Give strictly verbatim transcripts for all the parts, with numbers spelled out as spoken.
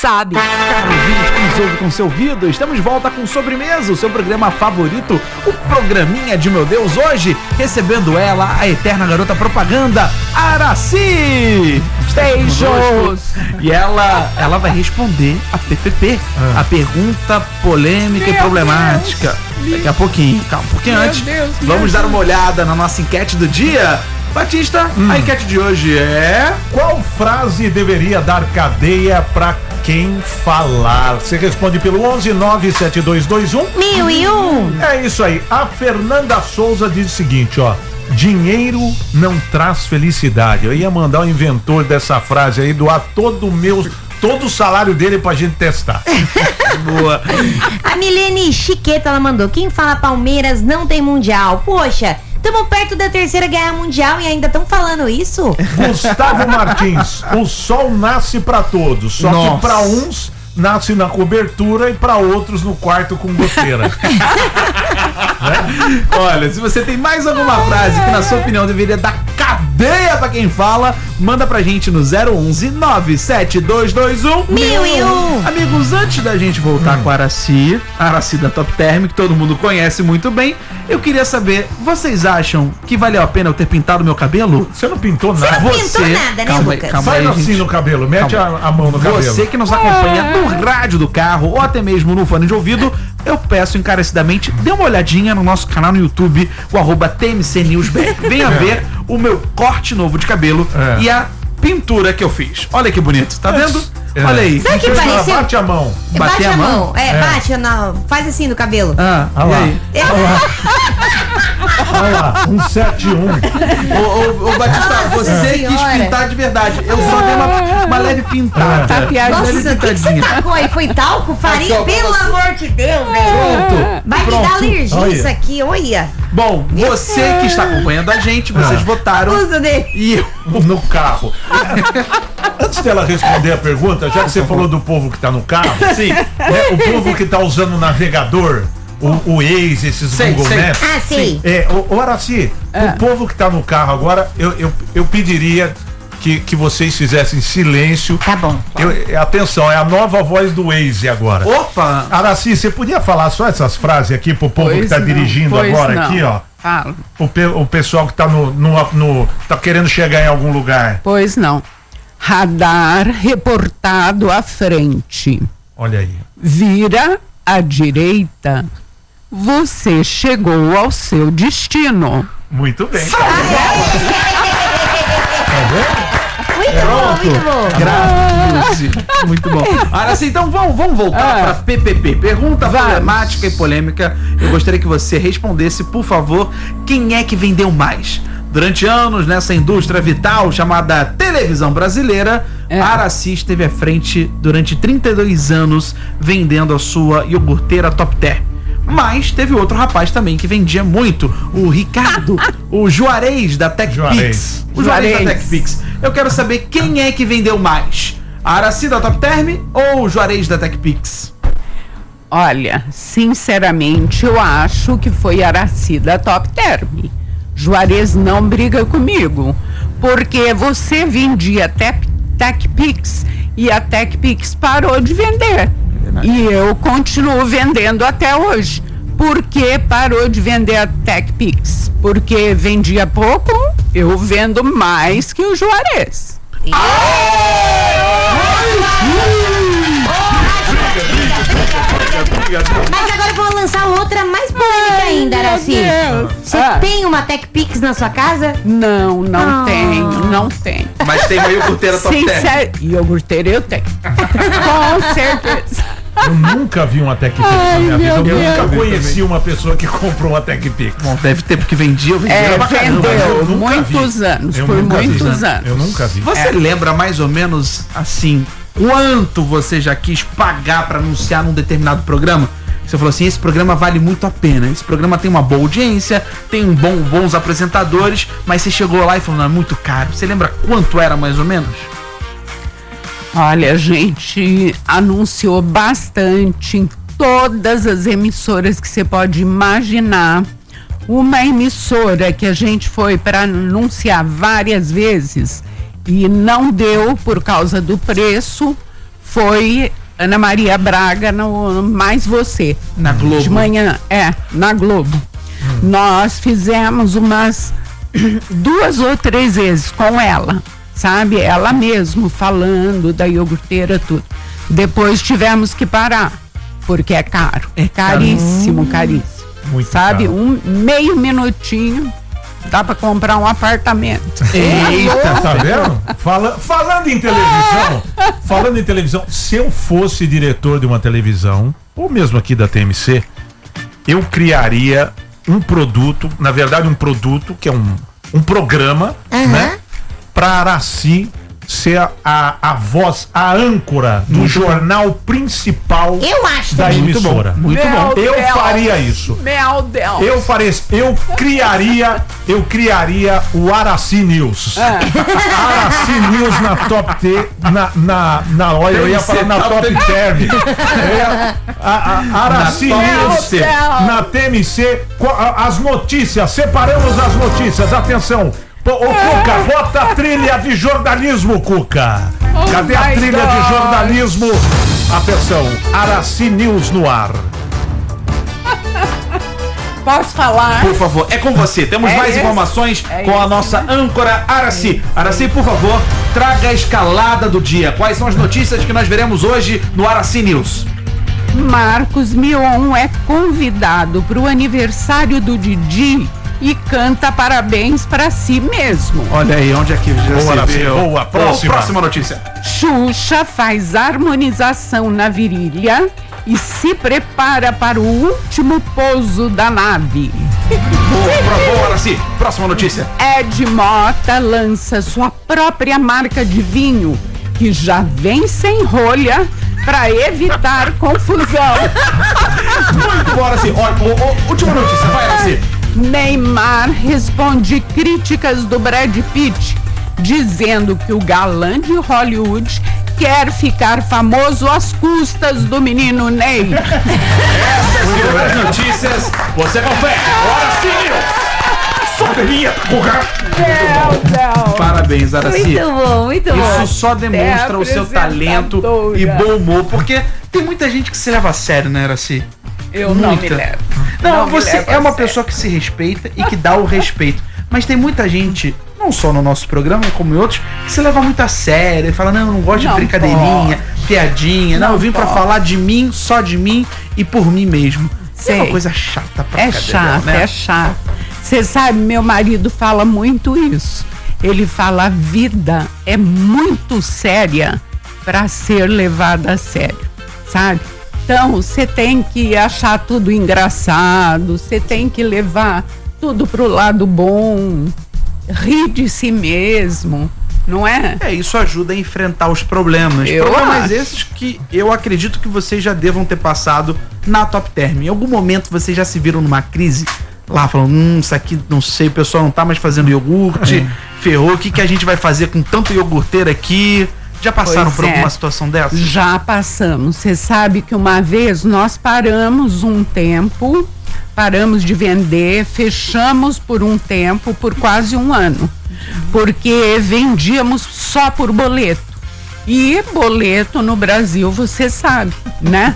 sabe. Caro ouvinte, que nos ouve com seu ouvido, estamos de volta com Sobremesa, o seu programa favorito, o programinha de meu Deus, hoje recebendo ela, a eterna garota propaganda, Aracy. Beijos. E ela, ela vai responder a P P P, ah. a pergunta polêmica meu e problemática. Deus. Daqui a pouquinho, calma, um pouquinho meu antes, Deus, vamos dar Deus. uma olhada na nossa enquete do dia. Batista, hum. a enquete de hoje é... Qual frase deveria dar cadeia pra quem falar? Você responde pelo onze nove sete dois dois um mil e um. É isso aí. A Fernanda Souza diz o seguinte, ó. Dinheiro não traz felicidade. Eu ia mandar o inventor dessa frase aí doar todo o meu... todo o salário dele pra gente testar. Boa. A Milene Chiqueta, ela mandou: quem fala Palmeiras não tem mundial. Poxa, estamos perto da terceira guerra mundial e ainda estão falando isso? Gustavo Martins, o sol nasce pra todos, só Nossa. que pra uns nasce na cobertura e pra outros no quarto com goteira. Né? Olha, se você tem mais alguma frase que na sua opinião deveria dar cadeia pra quem fala, manda pra gente no zero onze nove sete dois dois um mil e um. Amigos, antes da gente voltar hum. com a Aracy, a Aracy da Top Term, que todo mundo conhece muito bem, eu queria saber, vocês acham que valeu a pena eu ter pintado meu cabelo? Você não pintou nada. Você não pintou você, nada, né, calma, Lucas? Calma Faz aí, assim gente. no cabelo, mete a, a mão no você cabelo. Você que nos acompanha no rádio do carro ou até mesmo no fone de ouvido, eu peço encarecidamente, dê uma olhadinha no nosso canal no YouTube, o arroba T M C News B R. Venha é. ver o meu corte novo de cabelo é. e a pintura que eu fiz. Olha que bonito, tá vendo? É. Olha aí. Sabe que pareceu? Bate a mão. Bate a mão. mão. É, é, bate, não. Faz assim no cabelo. Ah, olha lá. Olha lá. Olha lá, um sete um. Ô, ô, ô, Batista, Nossa você senhora. quis pintar de verdade. Eu só dei uma, uma leve pintada. Tá Nossa, o que você tacou aí? Foi talco? Farinha? Aqui, Pelo você... amor de Deus, velho. Pronto. Vai Pronto. me dar alergia olha. isso aqui, olha. Bom, você que está acompanhando a gente, vocês ah. votaram. Uso dele. E eu no carro. Antes dela responder a pergunta, já que você falou do povo que tá no carro, sim. Né, o povo que tá usando o navegador, o, o Waze, esses sei, Google sei. Maps. Ah, sim. É, o, o Aracy, ah. o povo que tá no carro agora, eu, eu, eu pediria que, que vocês fizessem silêncio. Tá bom. Eu, atenção, é a nova voz do Waze agora. Opa! Aracy, você podia falar só essas frases aqui pro povo pois que tá não, dirigindo agora não. aqui, ó? Fala. O, pe, o pessoal que tá no, no, no. tá querendo chegar em algum lugar. Pois não. Radar reportado à frente. Olha aí. Vira à direita. Você chegou ao seu destino. Muito bem. Tá vendo? Muito Pronto. bom, muito bom. Graças. Muito bom. Aracy, então vamos, vamos voltar ah. para P P P. Pergunta vamos. problemática e polêmica. Eu gostaria que você respondesse, por favor, quem é que vendeu mais? Durante anos, nessa indústria vital chamada televisão brasileira, é. a Aracy esteve à frente durante trinta e dois anos vendendo a sua iogurteira Top Term. Mas teve outro rapaz também que vendia muito, o Ricardo, o Juarez da TechPix. O Juarez, Juarez da TechPix. Eu quero saber quem é que vendeu mais, a Aracy da Top Term ou o Juarez da TechPix? Olha, sinceramente, eu acho que foi a Aracy da Top Term. Juarez não briga comigo, porque você vendia TechPix e a TechPix parou de vender. E eu continuo vendendo até hoje. Por que parou de vender a TechPix? Porque vendia pouco, eu vendo mais que o Juarez. Mas agora eu vou lançar outra mais polêmica ainda, Aracy. Você ah. tem uma TechPix na sua casa? Não, não ah. tenho, não tenho. Mas tem uma iogurteira Top Term. Iogurteira eu tenho. Com certeza. Eu nunca vi uma TechPix na minha vida. Eu Deus. nunca conheci também. uma pessoa que comprou uma TechPix. Bom, deve ter, porque vendia, vendia é, pra caramba. vendeu muitos vi. anos, eu por muitos vi, anos. Eu nunca vi. Você é. lembra mais ou menos, assim, quanto você já quis pagar pra anunciar num determinado programa? Você falou assim, esse programa vale muito a pena, esse programa tem uma boa audiência, tem um bom, bons apresentadores, mas você chegou lá e falou, não, é muito caro. Você lembra quanto era mais ou menos? Olha, a gente anunciou bastante em todas as emissoras que você pode imaginar. Uma emissora que a gente foi para anunciar várias vezes e não deu por causa do preço foi Ana Maria Braga no, no Mais Você. Na Globo. De manhã, é, na Globo. Hum. Nós fizemos umas duas ou três vezes com ela, sabe? Ela mesmo falando da iogurteira, tudo. Depois tivemos que parar, porque é caro. É caríssimo, caríssimo. Muito sabe? caro. Um meio minutinho dá pra comprar um apartamento. Eita, tá vendo? Fala, falando em televisão, falando em televisão, se eu fosse diretor de uma televisão, ou mesmo aqui da T M C, eu criaria um produto, na verdade um produto que é um, um programa, uhum. né? Pra Araci ser a, a, a voz, a âncora do muito jornal bom. Principal eu acho da emissora. Muito bom. Muito bom. Eu Deus. faria isso. Meu Deus. Eu faria isso. Eu criaria, eu criaria o Araci News. É. Araci News na Top T, na, na, na olha, eu ia falar na Top Term. Araci News na T M C, as notícias, separamos as notícias, atenção. Ô, Cuca, bota a trilha de jornalismo, Cuca. Oh, cadê a trilha God. de jornalismo? Atenção, Araci News no ar. Posso falar? Por favor, é com você. Temos é mais esse? informações é com a nossa âncora Araci. Araci, por favor, traga a escalada do dia. Quais são as notícias que nós veremos hoje no Araci News? Marcos Mion é convidado para o aniversário do Didi e canta parabéns pra si mesmo. Olha aí, onde é que já boa, se viu? Boa, próxima. próxima notícia. Xuxa faz harmonização na virilha e se prepara para o último pouso da nave. Boa, boa, Araci. Próxima notícia. Ed Mota lança sua própria marca de vinho, que já vem sem rolha para evitar confusão. Muito bom, Araci. Olha, última notícia, vai, Araci. Neymar responde críticas do Brad Pitt, dizendo que o galã de Hollywood quer ficar famoso às custas do menino Ney. Essas e outras notícias você confere. Araci! Solta a vinheta, Parabéns, Araci. Muito bom, muito bom. Isso só demonstra o seu talento e bom humor, porque tem muita gente que se leva a sério, né, Araci? Eu Muita. não me levo. Não, não você é uma pessoa que se respeita e que dá o respeito. Mas tem muita gente, não só no nosso programa, como em outros, que se leva muito a sério e fala, não, eu não gosto não de brincadeirinha, pode. piadinha. Não, não, eu vim pode. pra falar de mim, só de mim e por mim mesmo. Sei. É uma coisa chata pra É chato, né? é chato. Você sabe, meu marido fala muito isso. Ele fala, a vida é muito séria pra ser levada a sério, sabe? Então, você tem que achar tudo engraçado, você tem que levar tudo pro lado bom, rir de si mesmo, não é? É, isso ajuda a enfrentar os problemas. Eu problemas acho. esses que eu acredito que vocês já devam ter passado na Top Term. Em algum momento vocês já se viram numa crise lá, falando, hum, isso aqui, não sei, o pessoal não tá mais fazendo iogurte, é. ferrou, o que, que a gente vai fazer com tanto iogurteiro aqui? Já passaram pois por é. alguma situação dessa? Já passamos. Você sabe que uma vez nós paramos um tempo, paramos de vender, fechamos por um tempo, por quase um ano, porque vendíamos só por boleto. E boleto no Brasil, você sabe, né?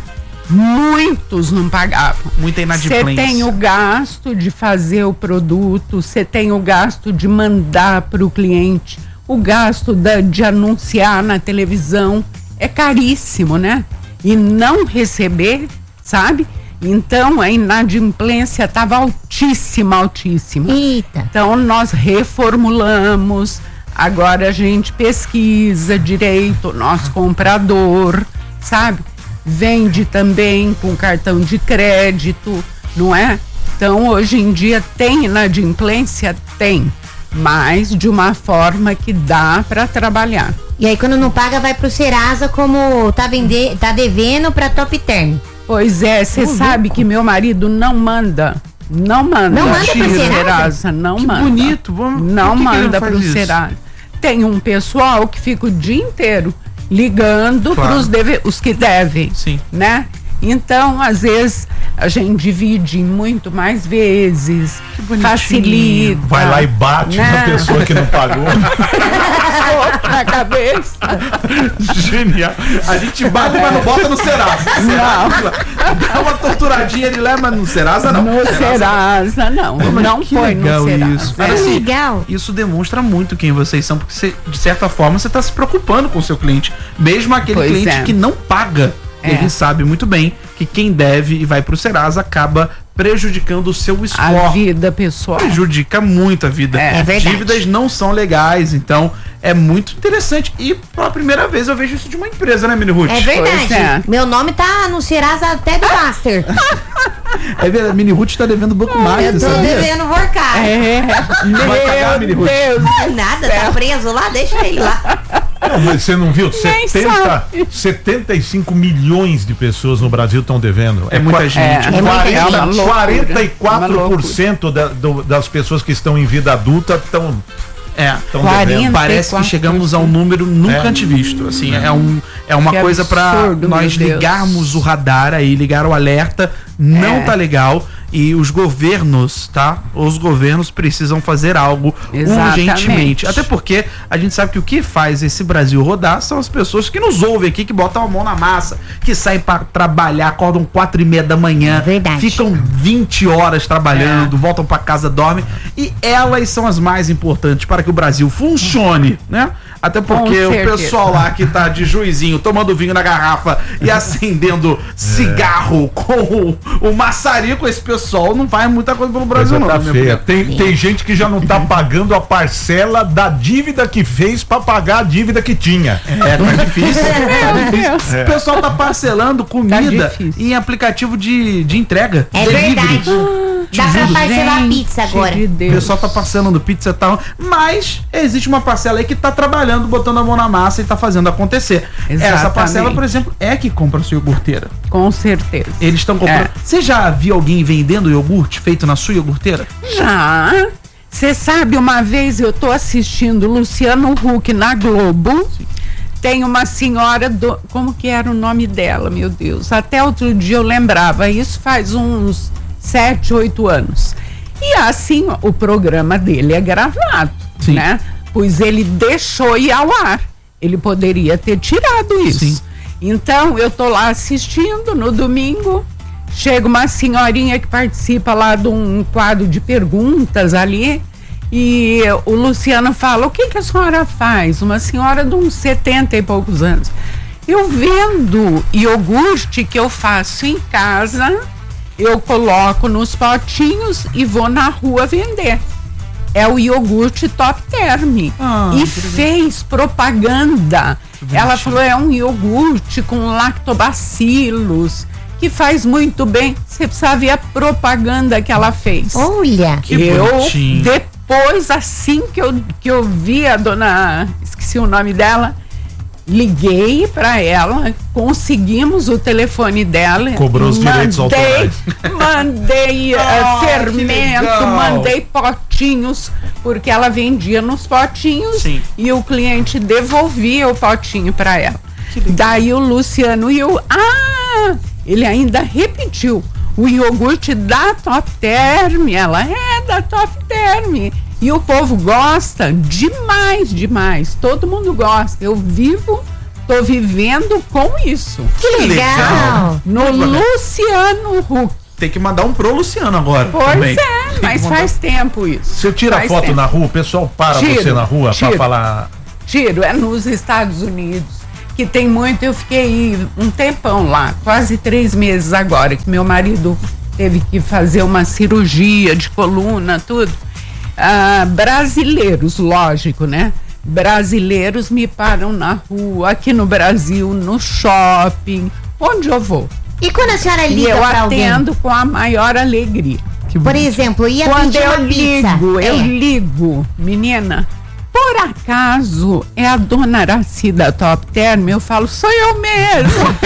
Muitos não pagavam. Muita inadimplência. Você tem o gasto de fazer o produto, você tem o gasto de mandar para o cliente, o gasto da, de anunciar na televisão, é caríssimo, né? E não receber, sabe? Então a inadimplência estava altíssima, altíssima. Eita. Então nós reformulamos, agora a gente pesquisa direito o nosso comprador, sabe? Vende também com cartão de crédito, não é? Então hoje em dia tem inadimplência? Tem. Mas de uma forma que dá para trabalhar. E aí quando não paga vai pro Serasa como tá, vender, tá devendo pra Top Term. Pois é, você sabe louco. que meu marido não manda. Não manda. Não manda pro Serasa? Serasa não que manda. bonito. Vamos, não que manda que pro isso? Serasa. Tem um pessoal que fica o dia inteiro ligando claro. pros deve, os que devem. Sim. Né? Então, às vezes, a gente divide em muito mais vezes, facilita. Vai lá e bate né? na pessoa que não pagou. Na cabeça. Genial. A gente bate, mas não bota no Serasa. Não. Dá uma torturadinha de lá, mas no Serasa não. No Serasa não. Mas Não que foi no legal Serasa. isso. Que Mas, assim, legal. isso demonstra muito quem vocês são, porque você, de certa forma você está se preocupando com o seu cliente. Mesmo aquele Pois cliente é. que não paga, É. ele sabe muito bem que quem deve e vai pro Serasa acaba prejudicando o seu A score. vida pessoal. Prejudica muito a vida. É. É verdade. Dívidas não são legais, então é muito interessante. E pela primeira vez eu vejo isso de uma empresa, né, Mini Ruth? É verdade. Pois é. Meu nome tá no Serasa até do Master. É verdade, a Mini Ruth tá devendo um pouco mais, Eu tô sabia? devendo workar. É, Vai pagar, Mini meu Ruth? Deus. Nada, tá preso lá, deixa ele lá. Não, mas você não viu? Nem setenta, sabe. setenta e cinco milhões de pessoas no Brasil estão devendo. É muita qua- gente. É muita quarenta, gente. É uma loucura. quarenta e quatro por Uma cento da, do- das pessoas que estão em vida adulta estão É. devendo. quarenta Parece que chegamos a um número nunca É. antevisto. Assim, é, um, é uma Que coisa pra absurdo, nós meu Deus. ligarmos o radar aí, ligar o alerta. Não É. tá legal. E os governos, tá? Os governos precisam fazer algo Exatamente. urgentemente. Até porque a gente sabe que o que faz esse Brasil rodar são as pessoas que nos ouvem aqui, que botam a mão na massa, que saem pra trabalhar, acordam quatro e meia da manhã, Verdade. ficam vinte horas trabalhando, voltam pra casa, dormem. E elas são as mais importantes para que o Brasil funcione, né? Até porque Com o certeza. pessoal lá que tá de juizinho, tomando vinho na garrafa e acendendo cigarro com o, o maçarico, esse pessoal não faz muita coisa pelo Brasil, Coisa não. tá na minha feia. opinião. Tem, tem gente que já não tá pagando a parcela da dívida que fez pra pagar a dívida que tinha. É, tá difícil. Tá Meu difícil. Deus. O pessoal tá parcelando comida difícil. em aplicativo de, de entrega. É delivery. verdade. Dá pra parcelar Gente pizza agora. de O Deus. pessoal tá parcelando pizza e tal, mas existe uma parcela aí que tá trabalhando, botando a mão na massa e tá fazendo acontecer. Essa Exatamente. parcela, por exemplo, é que compra a sua iogurteira. Com certeza. Eles estão comprando. É. Você já viu alguém vendendo iogurte feito na sua iogurteira? Já. Você sabe, uma vez eu tô assistindo Luciano Huck na Globo. Tem uma senhora do. Como que era o nome dela, meu Deus? Até outro dia eu lembrava. Isso faz uns sete, oito anos. E assim, o programa dele é gravado, Sim. né? Pois ele deixou ir ao ar. Ele poderia ter tirado isso. Sim. Então, eu tô lá assistindo no domingo. Chega uma senhorinha que participa lá de um quadro de perguntas ali. E o Luciano fala: o que que a senhora faz? Uma senhora de uns setenta e poucos anos. Eu vendo iogurte que eu faço em casa, eu coloco nos potinhos e vou na rua vender. É o iogurte Top Term. Ah, E que fez propaganda. Ela falou: é um iogurte com lactobacilos, que faz muito bem. Você precisa ver a propaganda que ela fez. Olha. Que eu, bonitinho. depois, assim que eu, que eu vi a dona, esqueci o nome dela, liguei pra ela, conseguimos o telefone dela. Cobrou os direitos autorais. Mandei eh, Ah, que fermento, legal. mandei potinhos, porque ela vendia nos potinhos. Sim. E o cliente devolvia o potinho pra ela. Daí o Luciano e o ah, ele ainda repetiu: o iogurte da Top Term. Ela é da Top Term. E o povo gosta demais, demais. Todo mundo gosta. Eu vivo, tô vivendo com isso. Que legal. No Luciano Huck. Tem que mandar um pro Luciano agora. Pois também. é, Tem que mas mandar- faz tempo isso. Você tira Faz foto tempo. na rua, o pessoal para Tiro, você na rua pra tiro. falar. Tiro, é nos Estados Unidos, que tem muito. Eu fiquei um tempão lá, quase três meses agora, que meu marido teve que fazer uma cirurgia de coluna, tudo. Ah, brasileiros, lógico, né? Brasileiros me param na rua, aqui no Brasil, no shopping, onde eu vou. E quando a senhora E liga eu pra alguém? atendo com a maior alegria. Que Por bonitinho. exemplo, ia Quando pedir eu uma pizza. ligo, eu É. ligo, menina, por acaso é a dona Aracida Top Term? Eu falo: sou eu mesmo.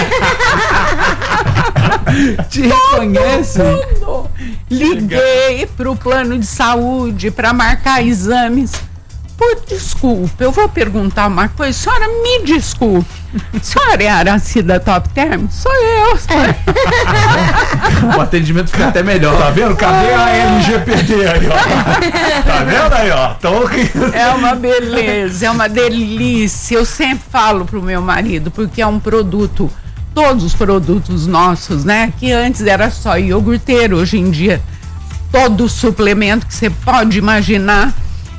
Te reconhece? Tudo. Liguei pro plano de saúde para marcar exames. Por desculpa, eu vou perguntar uma coisa, senhora, me desculpe. A senhora é a Araci da Top Term? Sou eu. O atendimento fica até melhor. Tá vendo? Cadê a L G P D aí, ó? Tá vendo aí, ó? Então... É uma beleza, é uma delícia. Eu sempre falo pro meu marido, porque é um produto, todos os produtos nossos, né? Que antes era só iogurteiro, hoje em dia todo suplemento que você pode imaginar.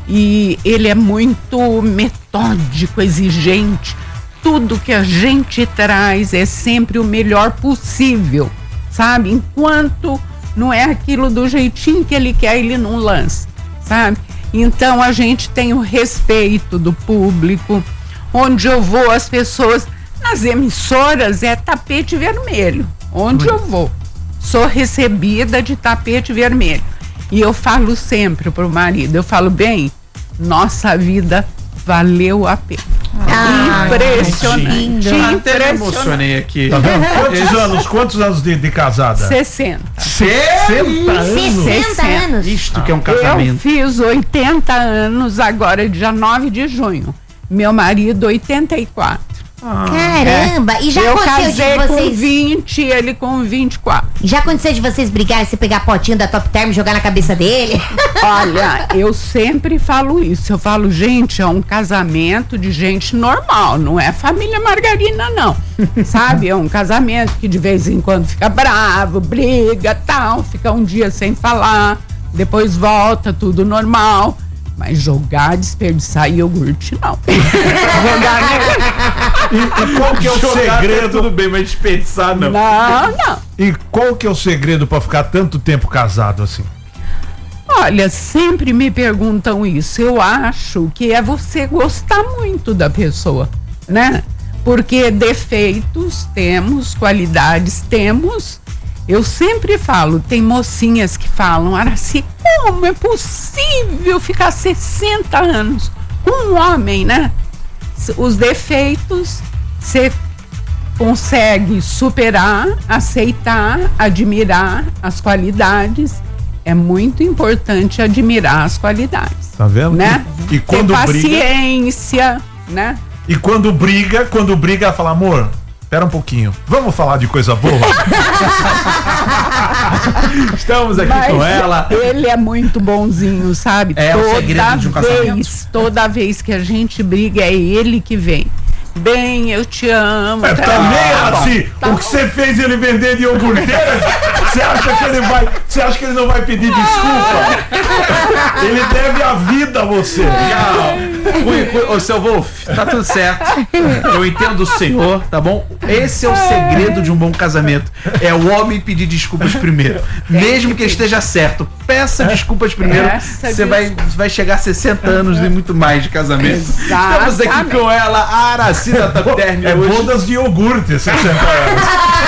E ele é muito metódico, exigente. Tudo que a gente traz é sempre o melhor possível, sabe? Enquanto não é aquilo do jeitinho que ele quer, ele não lança, sabe? Então a gente tem o respeito do público. Onde eu vou, as pessoas, nas emissoras é tapete vermelho. Onde eu vou, sou recebida de tapete vermelho. E eu falo sempre pro marido, eu falo, bem, nossa vida valeu a pena. Ah, impressionante. Até me emocionei aqui. Tá vendo? Quantos anos, quantos anos de, de casada? sessenta. sessenta anos? sessenta anos. Isto que é um Eu casamento. fiz oitenta anos agora, dia nove de junho. Meu marido, oitenta e quatro. Caramba! E já Eu aconteceu de casei com vocês. vinte, ele com vinte e quatro. Já aconteceu de vocês brigarem, você pegar potinho da Top Term e jogar na cabeça dele? Olha, eu sempre falo isso. Eu falo, gente, é um casamento de gente normal, não é família margarina, não. Sabe? É um casamento que de vez em quando fica bravo, briga, tal, fica um dia sem falar, depois volta, tudo normal. Mas jogar, desperdiçar iogurte, não. Jogar E, e qual que é o Jogar segredo? tudo bem, mas desperdiçar não. Não, não. E qual que é o segredo pra ficar tanto tempo casado assim? Olha, sempre me perguntam isso. Eu acho que é você gostar muito da pessoa, né? Porque defeitos temos, qualidades temos. Eu sempre falo, tem mocinhas que falam, Araci, como é possível ficar sessenta anos com um homem, né? Os defeitos você consegue superar, aceitar, admirar as qualidades. É muito importante admirar as qualidades. Tá vendo? Né? E, e quando Ter briga, paciência, né? e quando briga, quando briga, ela fala, amor, espera um pouquinho, vamos falar de coisa boa? Estamos aqui Mas com ela. ele é muito bonzinho, sabe? É o toda segredo de um casamento. vez, toda vez que a gente briga, é ele que vem. Bem, eu te amo. É, tá também bom, assim, tá o que você fez ele vender de iogurteira, você acha que ele vai, você acha que ele não vai pedir desculpa? Ele deve a vida a você. Legal. Cui- cui- Ô, seu Wolf, tá tudo certo. Eu entendo o senhor, tá bom? Esse é o segredo de um bom casamento. É o homem pedir desculpas primeiro. Mesmo que ele esteja certo, peça desculpas primeiro. Peça Você vai, vai chegar a sessenta anos e muito mais de casamento. Estamos aqui Exatamente. com ela, a Araci da Top Term É hoje. bodas de iogurte, sessenta anos.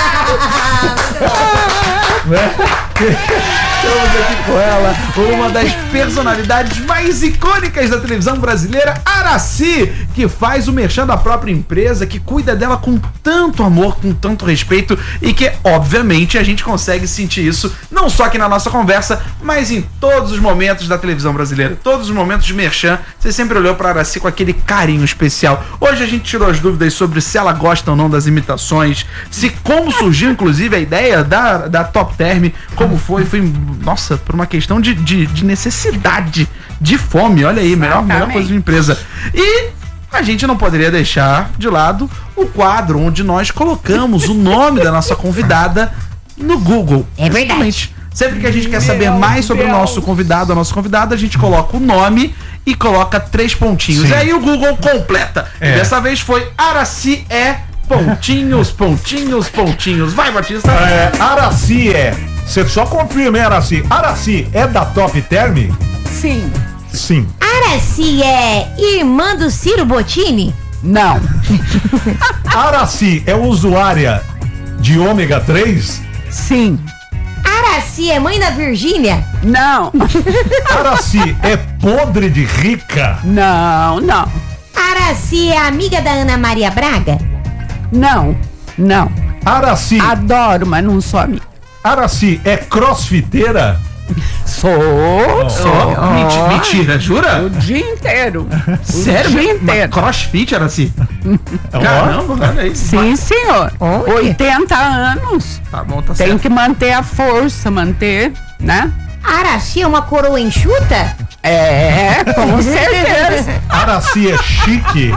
Né? Estamos aqui com ela, uma das personalidades mais icônicas da televisão brasileira, Araci, que faz o merchan da própria empresa, que cuida dela com tanto amor, com tanto respeito e que, obviamente, a gente consegue sentir isso não só aqui na nossa conversa, mas em todos os momentos da televisão brasileira. Todos os momentos de merchan, você sempre olhou para Araci com aquele carinho especial. Hoje a gente tirou as dúvidas sobre se ela gosta ou não das imitações, se como surgiu, inclusive, a ideia da, da Top Term, como foi, foi, nossa, por uma questão de, de, de necessidade, de fome, olha aí, melhor, melhor coisa de empresa. E a gente não poderia deixar de lado o quadro onde nós colocamos o nome da nossa convidada no Google. É verdade. Justamente. Sempre que a gente quer saber Meu mais sobre Deus. o nosso convidado, a nossa convidada, a gente coloca o nome e coloca três pontinhos. Sim. E aí o Google completa. É. E dessa vez foi Araci é pontinhos, pontinhos, pontinhos. Vai, Batista. É, Araci é. Você só confirma, hein, Araci? Araci é da Top Term? Sim. Sim. Araci é irmã do Ciro Bottini? Não. Araci é usuária de ômega três? Sim. Araci é mãe da Virgínia? Não. Araci é podre de rica? Não, não. Araci é amiga da Ana Maria Braga? Não. Não. Araci, Adoro, mas não sou amiga. Araci é crossfiteira? Sou. Só? Oh. Menti- Mentira, jura? O dia inteiro. Sério? O dia Mas inteiro. crossfit era assim? Caramba, olha isso. Sim, senhor. Olha. oitenta anos. Tá bom, tá Tem certo. que manter a força, manter, né? Araci é uma coroa enxuta? É, com certeza. Araci é chique.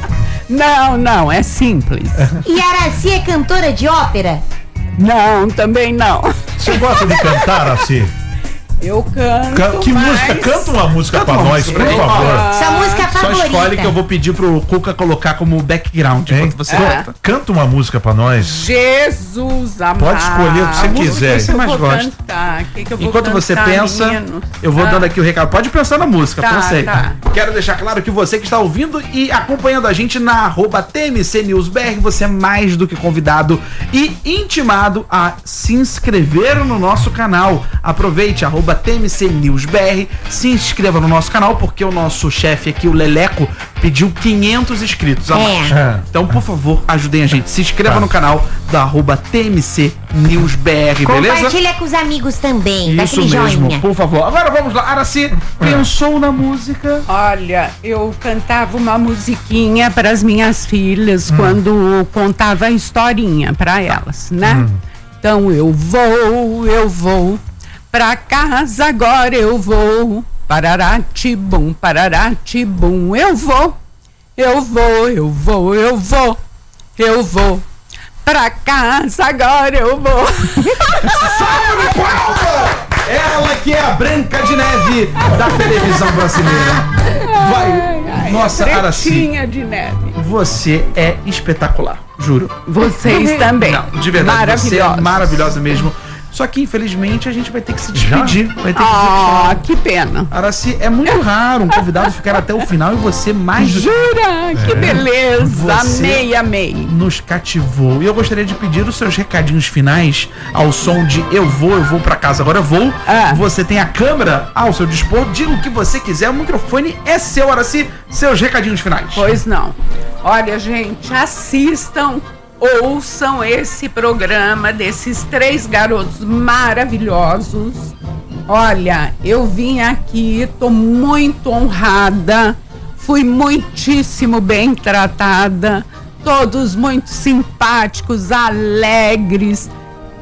Não, não, é simples. E Araci é cantora de ópera? Não, também não. Você gosta de cantar, Araci? Eu canto. Ca- que mas... música? Canta uma música Canta pra uma nós, música por pra gente. favor. Sua música Só favorita? escolhe que eu vou pedir pro Cuca colocar como background Hein? enquanto você Co- canta. Canta uma música pra nós. Jesus amado. Pode escolher o que você quiser. Que que eu mais vou gosta. cantar? Que que eu vou Enquanto você cantar, pensa, menino? eu vou Ah. dando aqui o recado. Pode pensar na música, Tá, pensei. tá. Quero deixar claro que você que está ouvindo e acompanhando a gente na arroba T M C News B R, você é mais do que convidado e intimado a se inscrever no nosso canal. Aproveite, arroba T M C News B R, se inscreva no nosso canal, porque o nosso chefe aqui, o Leleco, pediu quinhentos inscritos a mais. É. Então, por favor, ajudem a gente. Se inscreva Tá. no canal da arroba T M C News B R, beleza? Compartilha com os amigos também. Dá Isso aquele mesmo, joinha. por favor. Agora vamos lá. Araci, pensou na música? Olha, eu cantava uma musiquinha para as minhas filhas quando contava a historinha para elas, né? Então eu vou, eu vou pra casa agora, eu vou. Pararatibum, pararatibum, eu vou. Eu vou, eu vou, eu vou. Eu vou pra casa agora, eu vou. Salve de palma! Ela que é a Branca de Neve da televisão brasileira. Vai. Nossa, Araci, Pretinha de neve. você é espetacular, juro. Vocês também. Não, de verdade, você é Maravilhosos. maravilhosa mesmo. Só que, infelizmente, a gente vai ter que se Já? despedir. Vai ter que Ah, dizer tchau. que pena. Araci, é muito raro um convidado ficar até o final e você mais do que Jura? Que beleza. Você- Amei, amei. nos cativou. E eu gostaria de pedir os seus recadinhos finais ao som de Eu Vou, Eu Vou Pra Casa, Agora Eu Vou. Ah. Você tem a câmera ao seu dispor, diga o que você quiser, o microfone é seu, Araci. Seus recadinhos finais. Pois não. Olha, gente, assistam, ouçam esse programa desses três garotos maravilhosos. Olha, eu vim aqui, tô muito honrada, fui muitíssimo bem tratada, todos muito simpáticos, alegres.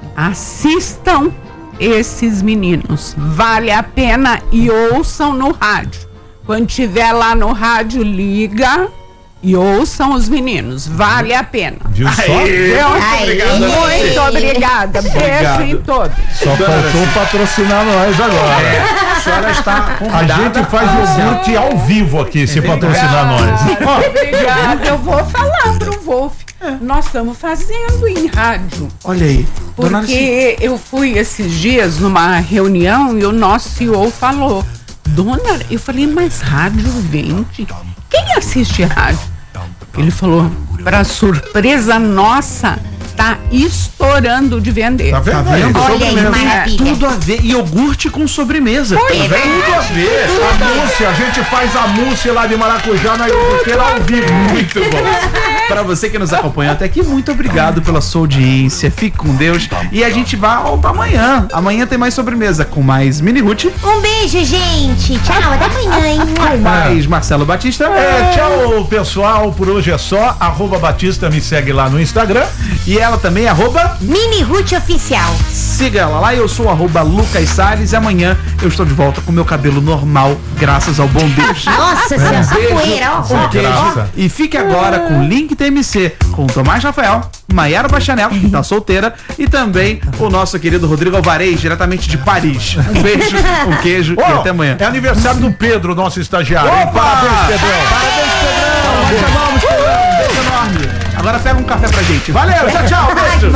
Assistam esses meninos, vale a pena, e ouçam no rádio. Quando tiver lá no rádio, liga e ouçam os meninos, vale a pena. Viu só? Viu? Aê. Muito obrigada. Beijo Obrigado. em todos. Só faltou patrocinar nós agora. A senhora está A convidada. gente faz iogurte ao vivo aqui, se patrocinar nós. Obrigada. Eu vou falar pro Wolf. Nós estamos fazendo em rádio. Olha aí. Dona Araci. Porque eu fui esses dias numa reunião e o nosso C E O falou: Dona, eu falei, mas rádio vende? Quem assiste rádio? Ele falou, para surpresa nossa, tá estourando de vender. Tá vendo? Tá vendo? Olha aí, Sobremesa. maravilha. Tudo a ver. Iogurte com sobremesa. é Tudo verdade. a ver. A mousse, a gente faz a mousse lá de maracujá na iogurteira ao vivo. Muito bom. Para você que nos acompanhou até aqui, muito obrigado pela sua audiência. Fique com Deus. E a gente vai voltar amanhã. Amanhã tem mais sobremesa com mais Mini Ruth, Um beijo, gente. Tchau, até amanhã, hein? com mais Marcelo Batista. É, tchau, pessoal. Por hoje é só. Arroba Batista, me segue lá no Instagram. E ela também, arroba, Mini Ruth Oficial. siga ela lá. Eu sou arroba Lucas Salles. E amanhã eu estou de volta com meu cabelo normal, graças ao bom Deus. Nossa senhora, essa poeira, ó. Um queijo. Graça. E fique agora com o Link T M C, com o Tomás Rafael, Maiara Bachanel, que tá solteira, e também o nosso querido Rodrigo Alvarez, diretamente de Paris. Um beijo, um queijo e Ó, até amanhã. É aniversário do Pedro, nosso estagiário. hein? Opa! Parabéns, Pedrão. Parabéns, Pedrão! Nós chamamos, Pedrão! Um beijo enorme! Agora pega um café pra gente. Valeu, tchau, tchau, beijo!